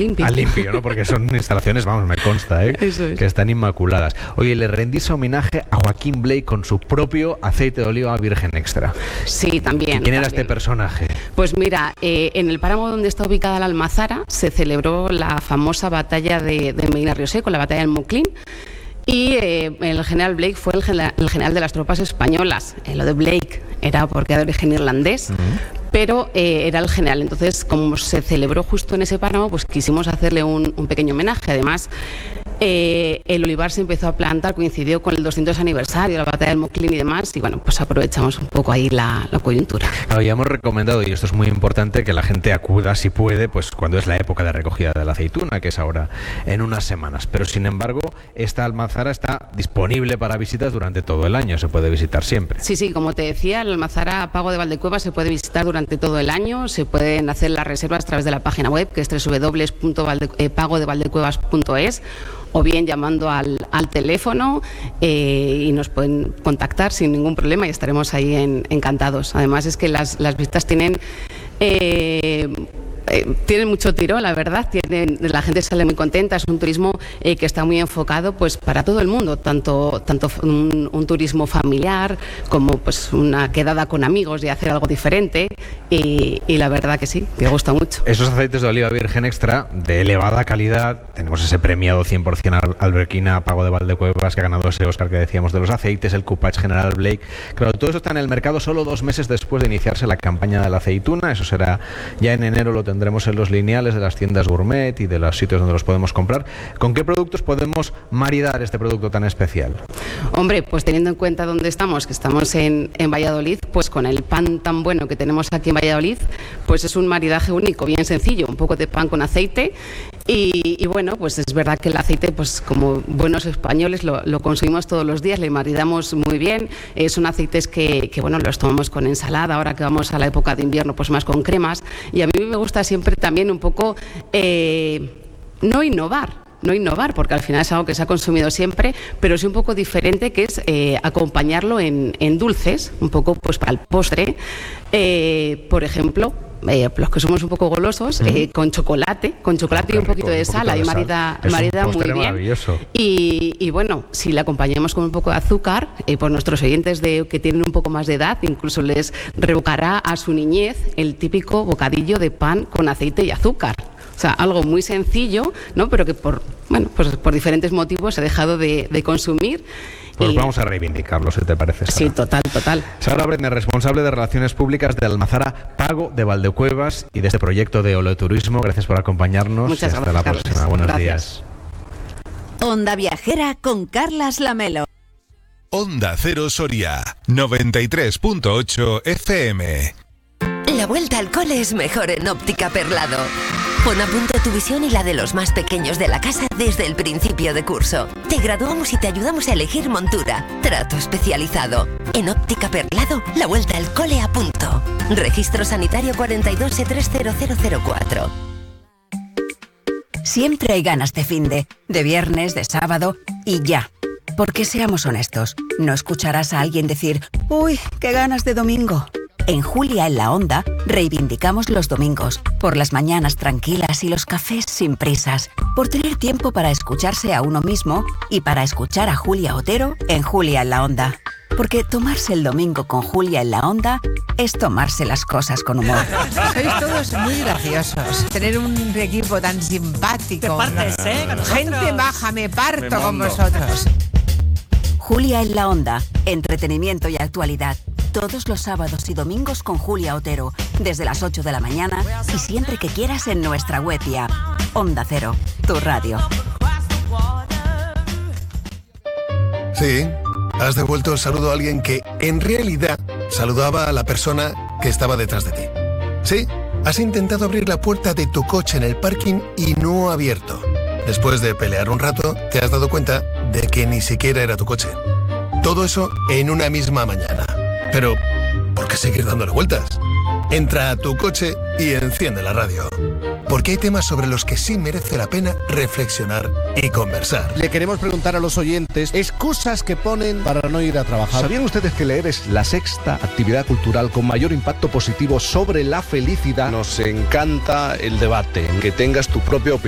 limpio. Al limpio, ¿no? Porque son instalaciones, vamos, me consta, Eso es. que están inmaculadas. Oye, le rendís homenaje a Joaquín Blake con su propio aceite de oliva virgen extra. Sí, también. ¿Quién era este personaje? Pues mira, en el páramo donde está ubicada la Almazara se celebró la famosa batalla de Medina Río Seco, la batalla del Moclín. Y el general Blake fue el general de las tropas españolas. Lo de Blake era porque era de origen irlandés, pero era el general. Entonces, como se celebró justo en ese páramo, pues quisimos hacerle un pequeño homenaje. Además, el olivar se empezó a plantar, coincidió con el 200 aniversario, la batalla del Moclín y demás, y bueno, pues aprovechamos un poco ahí la coyuntura. Claro, ya hemos recomendado, y esto es muy importante, que la gente acuda, si puede, pues cuando es la época de recogida de la aceituna, que es ahora en unas semanas. Pero sin embargo, esta almazara está disponible para visitas durante todo el año, se puede visitar siempre. Sí, como te decía, la almazara Pago de Valdecuevas se puede visitar durante todo el año, se pueden hacer las reservas a través de la página web, que es www.pagodevaldecuevas.es, o bien llamando al teléfono y nos pueden contactar sin ningún problema y estaremos ahí encantados. Además es que las visitas tienen mucho tirón, la verdad. La gente sale muy contenta. Es un turismo que está muy enfocado pues para todo el mundo, tanto un turismo familiar como pues una quedada con amigos y hacer algo diferente, y la verdad que sí, que gusta mucho. Esos aceites de oliva virgen extra de elevada calidad, tenemos ese premiado 100% Alberquina Pago de Valdecuevas, que ha ganado ese Oscar que decíamos de los aceites, el Coupage General Blake. Claro, todo eso está en el mercado solo 2 meses después de iniciarse la campaña de la aceituna. Eso será ya en enero, lo tendremos en los lineales de las tiendas gourmet y de los sitios donde los podemos comprar. ¿Con qué productos podemos maridar este producto tan especial? Hombre, pues teniendo en cuenta dónde estamos, que estamos en Valladolid, pues con el pan tan bueno que tenemos aquí en Valladolid, pues es un maridaje único, bien sencillo, un poco de pan con aceite y bueno, pues es verdad que el aceite, pues como buenos españoles lo consumimos todos los días, le maridamos muy bien. Son aceites que bueno, los tomamos con ensalada, ahora que vamos a la época de invierno, pues más con cremas, y a mí me gusta siempre también un poco no innovar, porque al final es algo que se ha consumido siempre, pero es un poco diferente, que es acompañarlo en dulces, un poco pues para el postre, por ejemplo, los que somos un poco golosos, con chocolate y un poquito de sal, ahí marida muy bien. Y bueno, si le acompañamos con un poco de azúcar, por nuestros oyentes que tienen un poco más de edad, incluso les revocará a su niñez el típico bocadillo de pan con aceite y azúcar. O sea, algo muy sencillo, ¿no? Pero que por diferentes motivos se ha dejado de consumir. Pues vamos a reivindicarlo, si te parece, Sara. Sí, total. Sara Bretner, responsable de Relaciones Públicas de Almazara Pago de Valdecuevas y de este proyecto de oleoturismo. Gracias por acompañarnos. Muchas gracias, hasta la próxima. Buenos días. Onda Viajera con Carlas Lamelo. Onda Cero Soria, 93.8 FM. La vuelta al cole es mejor en Óptica Perlado. Pon a punto tu visión y la de los más pequeños de la casa desde el principio de curso. Te graduamos y te ayudamos a elegir montura. Trato especializado. En Óptica Perlado, la vuelta al cole a punto. Registro sanitario 42E30004. Siempre hay ganas de finde, de viernes, de sábado y ya. Porque seamos honestos, no escucharás a alguien decir «Uy, qué ganas de domingo». En Julia en la Onda reivindicamos los domingos, por las mañanas tranquilas y los cafés sin prisas, por tener tiempo para escucharse a uno mismo y para escuchar a Julia Otero en Julia en la Onda. Porque tomarse el domingo con Julia en la Onda es tomarse las cosas con humor. Sois todos muy graciosos. Tener un equipo tan simpático. Te partes, ¿no? Gente maja, me parto con vosotros. Julia en la Onda, entretenimiento y actualidad. Todos los sábados y domingos con Julia Otero, desde las 8 de la mañana y siempre que quieras en nuestra web y app. Onda Cero, tu radio. Sí, has devuelto el saludo a alguien que en realidad saludaba a la persona que estaba detrás de ti. Sí, has intentado abrir la puerta de tu coche en el parking y no ha abierto. Después de pelear un rato, te has dado cuenta de que ni siquiera era tu coche. Todo eso en una misma mañana. Pero, ¿por qué seguir dándole vueltas? Entra a tu coche y enciende la radio. Porque hay temas sobre los que sí merece la pena reflexionar y conversar. Le queremos preguntar a los oyentes excusas que ponen para no ir a trabajar. ¿Sabían ustedes que leer es la sexta actividad cultural con mayor impacto positivo sobre la felicidad? Nos encanta el debate, que tengas tu propia opinión.